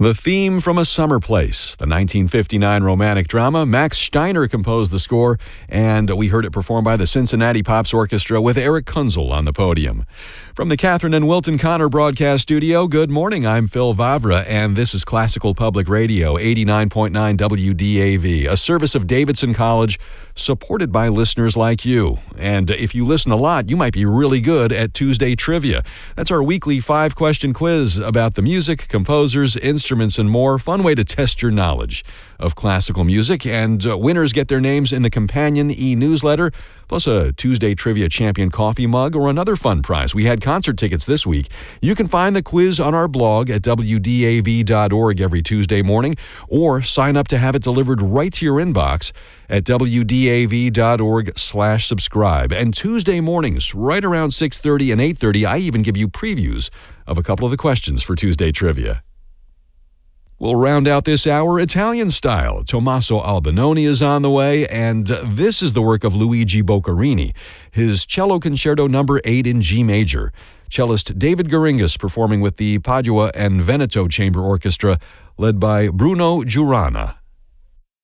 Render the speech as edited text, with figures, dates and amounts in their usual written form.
The theme from A Summer Place, the 1959 romantic drama. Max Steiner composed the score, and we heard it performed by the Cincinnati Pops Orchestra with Eric Kunzel on the podium. From the Catherine and Wilton Connor broadcast studio, good morning. I'm Phil Vavra, and this is Classical Public Radio, 89.9 WDAV, a service of Davidson College, supported by listeners like you. And if you listen a lot, you might be really good at Tuesday Trivia. That's our weekly 5-question quiz about the music, composers, instruments, and more. Fun way to test your knowledge of classical music. And winners get their names in the companion e-newsletter, plus a Tuesday Trivia Champion coffee mug or another fun prize. We had concert tickets this week. You can find the quiz on our blog at wdav.org every Tuesday morning, or sign up to have it delivered right to your inbox at wdav.org/subscribe. And Tuesday mornings, right around 6:30 and 8:30, I even give you previews of a couple of the questions for Tuesday Trivia. We'll round out this hour Italian style. Tommaso Albinoni is on the way, and this is the work of Luigi Boccherini, his Cello Concerto No. 8 in G major. Cellist David Goringas performing with the Padua and Veneto Chamber Orchestra, led by Bruno Giurana.